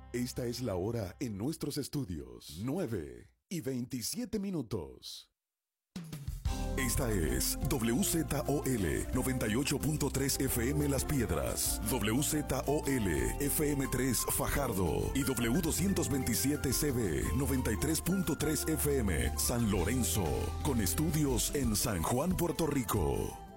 Esta es la hora en nuestros estudios, 9:27. Esta es WZOL 98.3 FM Las Piedras, WZOL FM3 Fajardo y W227CB 93.3 FM San Lorenzo, con estudios en San Juan, Puerto Rico.